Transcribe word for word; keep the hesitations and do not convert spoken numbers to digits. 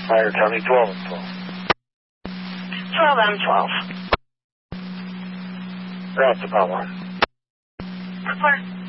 Fire, tell me twelve and twelve. twelve M twelve. Route to Palo. Report.